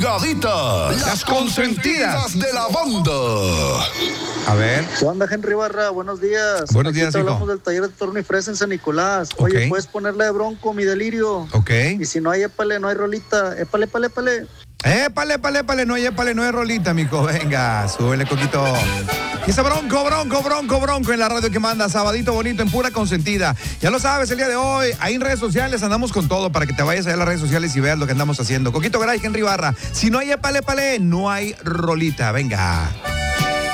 Gaditas, las consentidas de la banda. A ver. ¿Qué onda, Henry Barra? Buenos días. Buenos días, hijo. Hablamos del taller de torno y fresa en San Nicolás. Oye, Ok. ¿puedes ponerle de Bronco, mi delirio? Ok. Y si no hay épale, no hay rolita. Épale, épale, épale. Épale, no hay rolita, mijo. Venga, súbele, Coquito. Dice Bronco en la radio que manda, sabadito bonito, en pura consentida. Ya lo sabes, el día de hoy, ahí en redes sociales andamos con todo para que te vayas allá a las redes sociales y veas lo que andamos haciendo. Coquito Garay, Henry Barra. Si no hay épale, no hay rolita. Venga.